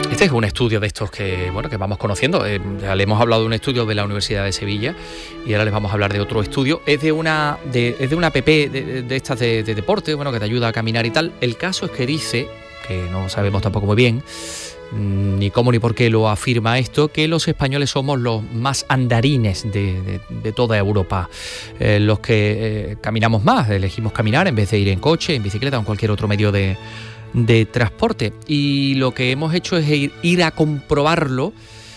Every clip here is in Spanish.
Este es un estudio de estos que vamos conociendo. Ya le hemos hablado de un estudio de la Universidad de Sevilla y ahora les vamos a hablar de otro estudio. Es de una app de estas de deporte, que te ayuda a caminar y tal. El caso es que dice, que no sabemos tampoco muy bien, ni cómo ni por qué lo afirma esto, que los españoles somos los más andarines de toda Europa, los que caminamos más, elegimos caminar en vez de ir en coche, en bicicleta o en cualquier otro medio de transporte. Y lo que hemos hecho es ir a comprobarlo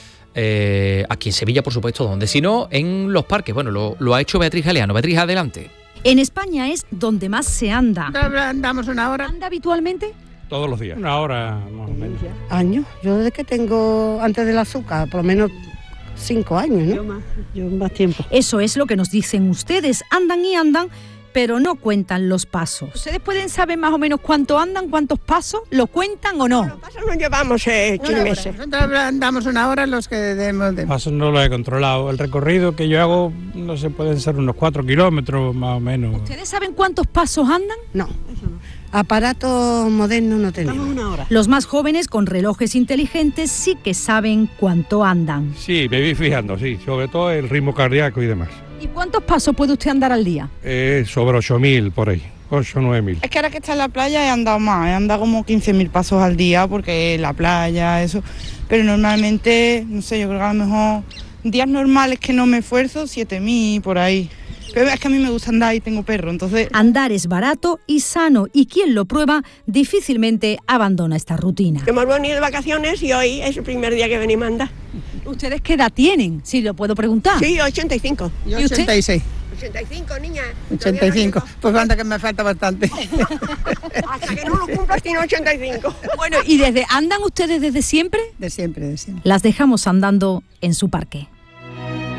aquí en Sevilla, por supuesto, donde si no, en los parques. Lo ha hecho Beatriz Galeano. Beatriz, adelante. En España es donde más se anda. Andamos una hora. ¿Anda habitualmente? Todos los días. Una hora más o menos. Años. Yo desde que tengo, antes del azúcar, por lo menos 5 años, ¿no? Yo más tiempo. Eso es lo que nos dicen ustedes. Andan y andan, pero no cuentan los pasos. ¿Ustedes pueden saber más o menos cuánto andan, cuántos pasos? ¿Lo cuentan o no? Los pasos nos llevamos meses. Nosotros andamos una hora los que debemos de... Pasos no lo he controlado. El recorrido que yo hago, no sé, pueden ser unos 4 kilómetros más o menos. ¿Ustedes saben cuántos pasos andan? No, aparatos modernos no tenemos. Estamos una hora. Los más jóvenes con relojes inteligentes sí que saben cuánto andan. Sí, me vi fijando, sí. Sobre todo el ritmo cardíaco y demás. ¿Y cuántos pasos puede usted andar al día? Sobre 8.000 por ahí. 8 o 9.000. Es que ahora que está en la playa he andado más, he andado como 15.000 pasos al día porque la playa, eso. Pero normalmente, no sé, yo creo que a lo mejor días normales que no me esfuerzo, 7.000 por ahí. Pero es que a mí me gusta andar y tengo perro, entonces... Andar es barato y sano y quien lo prueba difícilmente abandona esta rutina. Hemos venido de vacaciones y hoy es el primer día que venimos a andar. ¿Ustedes qué edad tienen? Si lo puedo preguntar. Sí, 85. Yo ¿Y usted? 86. 85, niña. 85. Pues anda que me falta bastante. Hasta que no lo cumplas tiene 85. Bueno, ¿y andan ustedes desde siempre? De siempre, de siempre. Las dejamos andando en su parque.